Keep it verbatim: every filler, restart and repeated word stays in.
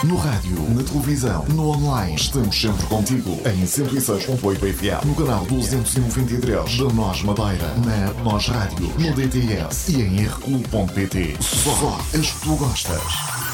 No rádio, na televisão, no online. Estamos sempre contigo. Em cento e seis ponto oito F M. No canal duzentos e noventa e três da Nós Madeira. Na Nós Rádio. No D T S. E em r clube ponto pt. Só as que tu gostas.